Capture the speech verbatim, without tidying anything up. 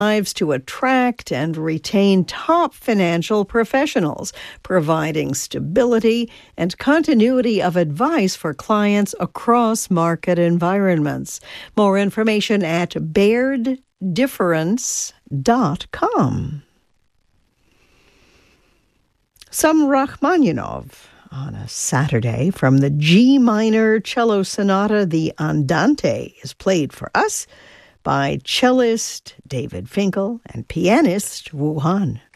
strives to attract and retain top financial professionals, providing stability and continuity of advice for clients across market environments. More information at baird difference dot com. Some Rachmaninoff on a Saturday from the G minor cello sonata, the Andante, is played for us by cellist David Finkel and pianist Wu Han.